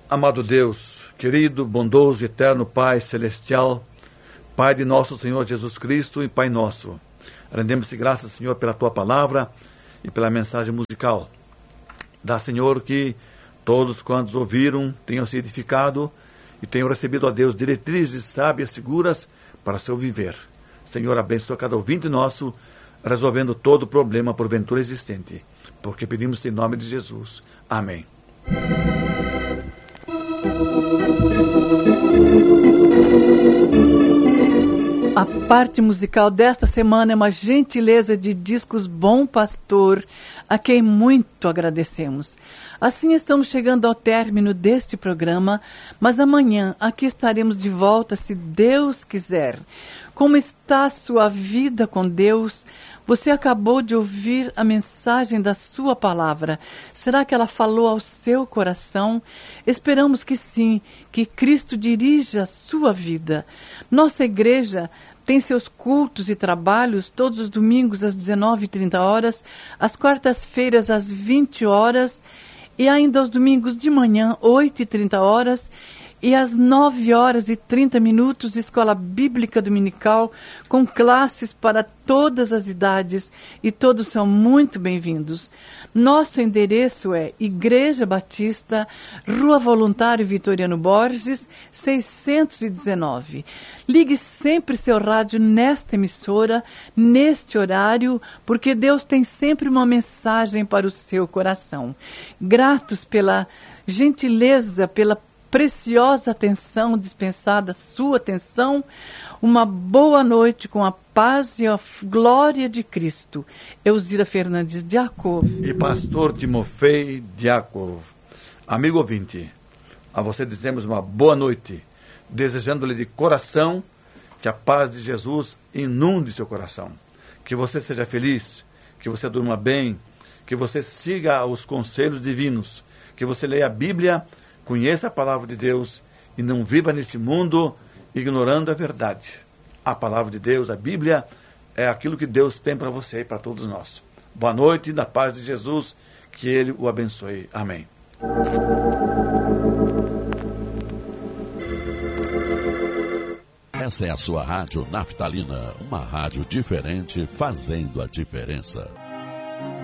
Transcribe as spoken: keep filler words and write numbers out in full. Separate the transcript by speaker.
Speaker 1: Amado Deus, querido, bondoso e eterno Pai Celestial, Pai de nosso Senhor Jesus Cristo e Pai nosso, rendemos-te graças, Senhor, pela Tua palavra e pela mensagem musical. Dá, Senhor, que todos quantos ouviram tenham se edificado e tenham recebido, ó Deus, diretrizes sábias, seguras para seu viver. Senhor, abençoa cada ouvinte nosso, resolvendo todo o problema porventura existente, porque pedimos em nome de Jesus. Amém.
Speaker 2: A parte musical desta semana é uma gentileza de Discos Bom Pastor, a quem muito agradecemos. Assim estamos chegando ao término deste programa, mas amanhã aqui estaremos de volta, se Deus quiser. Como está a sua vida com Deus? Você acabou de ouvir a mensagem da sua palavra. Será que ela falou ao seu coração? Esperamos que sim, que Cristo dirija a sua vida. Nossa igreja tem seus cultos e trabalhos todos os domingos às dezenove e trinta horas, às quartas-feiras às vinte horas e ainda aos domingos de manhã, oito e trinta horas, e às nove horas e trinta minutos, Escola Bíblica Dominical, com classes para todas as idades, e todos são muito bem-vindos. Nosso endereço é Igreja Batista, Rua Voluntário Vitoriano Borges, seiscentos e dezenove. Ligue sempre seu rádio nesta emissora, neste horário, porque Deus tem sempre uma mensagem para o seu coração. Gratos pela gentileza, pela preciosa atenção dispensada, sua atenção. Uma boa noite com a paz e a glória de Cristo. Elzira Fernandes Diakov
Speaker 1: e pastor Timofei Diakov. Amigo ouvinte, a você dizemos uma boa noite, desejando-lhe de coração que a paz de Jesus inunde seu coração, que você seja feliz, que você durma bem, que você siga os conselhos divinos, que você leia a Bíblia, conheça a palavra de Deus e não viva neste mundo ignorando a verdade. A palavra de Deus, a Bíblia, é aquilo que Deus tem para você e para todos nós. Boa noite, na paz de Jesus, que Ele o abençoe. Amém.
Speaker 3: Essa é a sua rádio Naftalina, uma rádio diferente, fazendo a diferença.